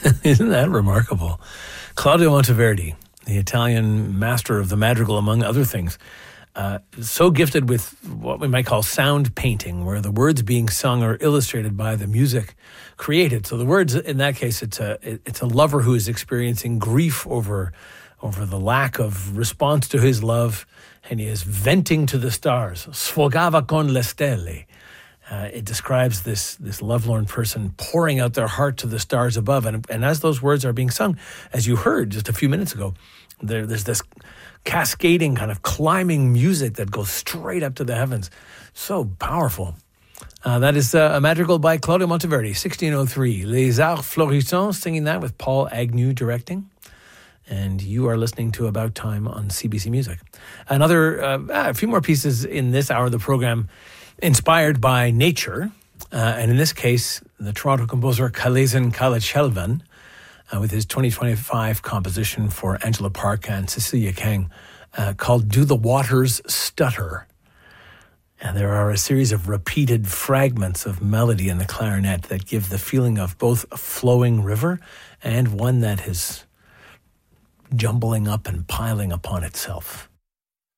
Isn't that remarkable? Claudio Monteverdi, the Italian master of the madrigal, among other things, so gifted with what we might call sound painting, where the words being sung are illustrated by the music created. So the words, in that case, it's a lover who is experiencing grief over the lack of response to his love, and he is venting to the stars. Sfogava con le stelle. It describes this lovelorn person pouring out their heart to the stars above. And as those words are being sung, as you heard just a few minutes ago, there's this cascading kind of climbing music that goes straight up to the heavens. So powerful. That is a madrigal by Claudio Monteverdi, 1603. Les Arts Florissants, singing that with Paul Agnew directing. And you are listening to About Time on CBC Music. A few more pieces in this hour of the program inspired by nature. And in this case, the Toronto composer Kalezen Kalachelvan, with his 2025 composition for Angela Park and Cecilia Kang, called Do the Waters Stutter? And there are a series of repeated fragments of melody in the clarinet that give the feeling of both a flowing river and one that is jumbling up and piling upon itself.